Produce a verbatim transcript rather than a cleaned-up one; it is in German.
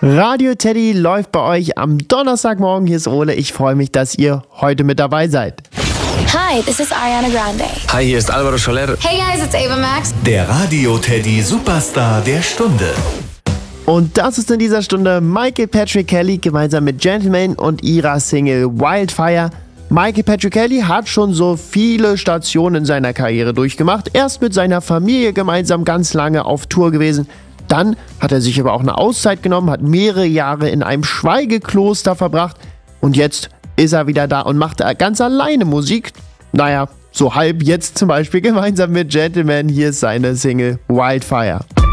Radio Teddy läuft bei euch am Donnerstagmorgen. Hier ist Ole. Ich freue mich, dass ihr heute mit dabei seid. Hi, this is Ariana Grande. Hi, hier ist Alvaro Soler. Hey guys, it's Ava Max. Der Radio Teddy Superstar der Stunde. Und das ist in dieser Stunde Michael Patrick Kelly gemeinsam mit Gentleman und ihrer Single Wildfire. Michael Patrick Kelly hat schon so viele Stationen in seiner Karriere durchgemacht. Erst mit seiner Familie gemeinsam ganz lange auf Tour gewesen. Dann hat er sich aber auch eine Auszeit genommen, hat mehrere Jahre in einem Schweigekloster verbracht. Und jetzt ist er wieder da und macht ganz alleine Musik. Naja, so halb jetzt zum Beispiel gemeinsam mit Gentleman. Hier ist seine Single Wildfire.